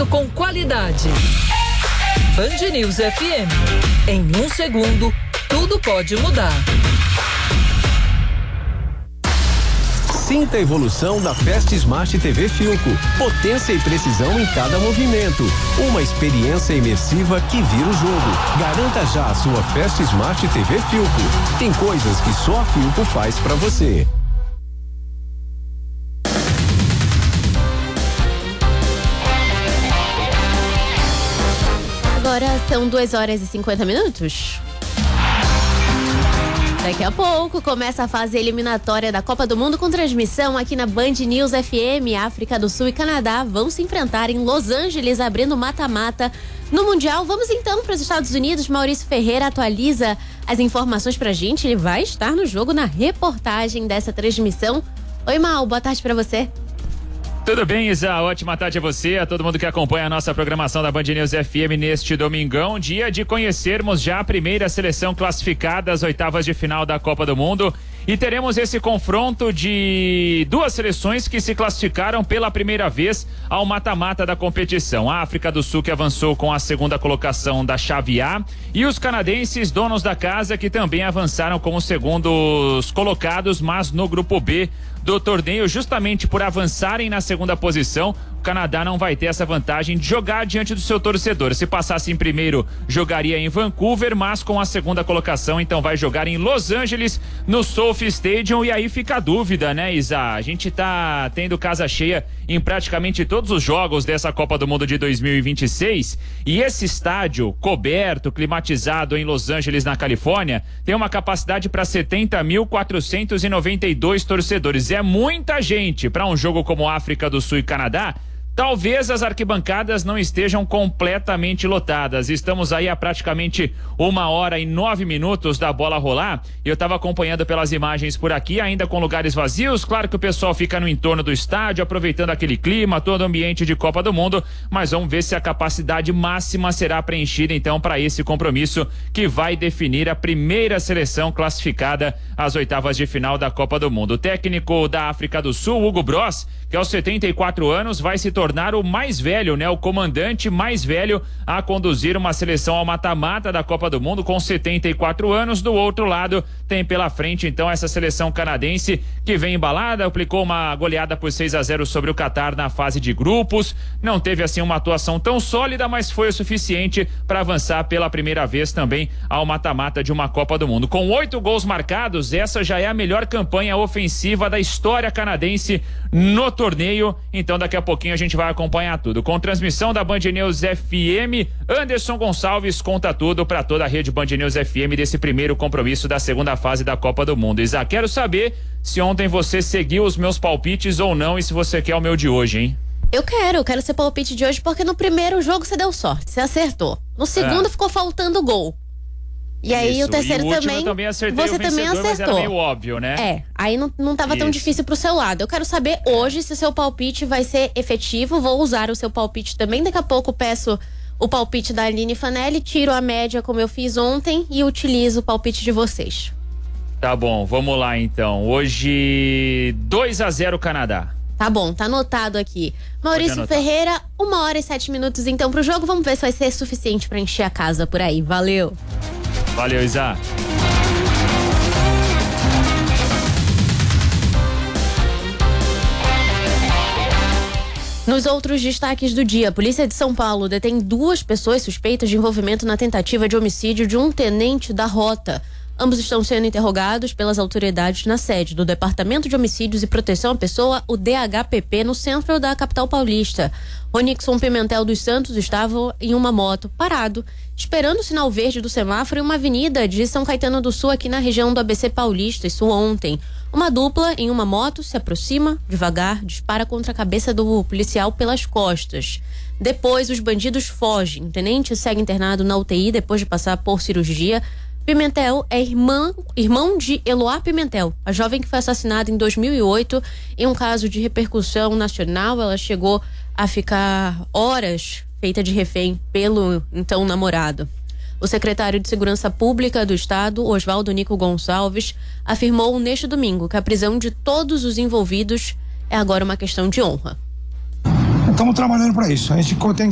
atendimento com qualidade. Band News FM. Em 1 segundo, tudo pode mudar. Sinta a evolução da Fast Smart TV Philco. Potência e precisão em cada movimento. Uma experiência imersiva que vira o jogo. Garanta já a sua Fast Smart TV Philco. Tem coisas que só a Philco faz pra você. Agora são 2h50. Daqui a pouco começa a fase eliminatória da Copa do Mundo com transmissão aqui na Band News FM. África do Sul e Canadá vão se enfrentar em Los Angeles, abrindo mata-mata no Mundial. Vamos então para os Estados Unidos. Maurício Ferreira atualiza as informações pra gente. Ele vai estar no jogo na reportagem dessa transmissão. Oi, Mal, boa tarde pra você. Tudo bem, Isa? Ótima tarde a você, a todo mundo que acompanha a nossa programação da Band News FM neste domingão, dia de conhecermos já a primeira seleção classificada às oitavas de final da Copa do Mundo. E teremos esse confronto de duas seleções que se classificaram pela primeira vez ao mata-mata da competição. A África do Sul, que avançou com a segunda colocação da chave A, e os canadenses, donos da casa, que também avançaram como segundos colocados, mas no grupo B do torneio, justamente por avançarem na segunda posição. O Canadá não vai ter essa vantagem de jogar diante do seu torcedor. Se passasse em primeiro, jogaria em Vancouver, mas com a segunda colocação, então vai jogar em Los Angeles, no SoFi Stadium. E aí fica a dúvida, né, Isa? A gente tá tendo casa cheia em praticamente todos os jogos dessa Copa do Mundo de 2026, e esse estádio coberto, climatizado em Los Angeles, na Califórnia, tem uma capacidade para 70.492 torcedores. É muita gente para um jogo como África do Sul e Canadá. Talvez as arquibancadas não estejam completamente lotadas. Estamos aí a praticamente 1h09 da bola rolar. Eu estava acompanhando pelas imagens por aqui, ainda com lugares vazios. Claro que o pessoal fica no entorno do estádio, aproveitando aquele clima, todo o ambiente de Copa do Mundo. Mas vamos ver se a capacidade máxima será preenchida, então, para esse compromisso que vai definir a primeira seleção classificada às oitavas de final da Copa do Mundo. O técnico da África do Sul, Hugo Bross, que aos 74 anos vai se tornar o mais velho, né? O comandante mais velho a conduzir uma seleção ao mata-mata da Copa do Mundo, com 74 anos. Do outro lado, tem pela frente, então, essa seleção canadense que vem embalada, aplicou uma goleada por 6-0 sobre o Catar na fase de grupos. Não teve, assim, uma atuação tão sólida, mas foi o suficiente para avançar pela primeira vez também ao mata-mata de uma Copa do Mundo. Com 8 gols marcados, essa já é a melhor campanha ofensiva da história canadense no torneio. Então daqui a pouquinho a gente vai acompanhar tudo com transmissão da Band News FM. Anderson Gonçalves conta tudo para toda a rede Band News FM desse primeiro compromisso da segunda fase da Copa do Mundo. Isa, quero saber se ontem você seguiu os meus palpites ou não, e se você quer o meu de hoje, hein? Eu quero ser palpite de hoje, porque no primeiro jogo você deu sorte, você acertou. No segundo ficou faltando gol. E aí o terceiro também acertei, você também acertou. Mas era meio óbvio, né? Aí não tava tão difícil pro seu lado. Eu quero saber hoje se o seu palpite vai ser efetivo. Vou usar o seu palpite também. Daqui a pouco peço o palpite da Aline Fanelli, tiro a média como eu fiz ontem e utilizo o palpite de vocês. Tá bom, vamos lá então. Hoje 2-0 Canadá. Tá bom, tá anotado aqui. Maurício Ferreira, 1h07 então pro jogo. Vamos ver se vai ser suficiente pra encher a casa por aí. Valeu. Valeu, Isa. Nos outros destaques do dia, a Polícia de São Paulo detém 2 pessoas suspeitas de envolvimento na tentativa de homicídio de um tenente da Rota. Ambos estão sendo interrogados pelas autoridades na sede do Departamento de Homicídios e Proteção à Pessoa, o DHPP, no centro da capital paulista. Ronixon Pimentel dos Santos estava em uma moto, parado, esperando o sinal verde do semáforo em uma avenida de São Caetano do Sul, aqui na região do ABC Paulista, isso ontem. Uma dupla em uma moto se aproxima, devagar, dispara contra a cabeça do policial pelas costas. Depois, os bandidos fogem. O tenente segue internado na UTI depois de passar por cirurgia. Pimentel é irmão de Eloá Pimentel, a jovem que foi assassinada em 2008 em um caso de repercussão nacional. Ela chegou a ficar horas feita de refém pelo então namorado. O secretário de Segurança Pública do Estado, Oswaldo Nico Gonçalves, afirmou neste domingo que a prisão de todos os envolvidos é agora uma questão de honra. Estamos trabalhando para isso. A gente tem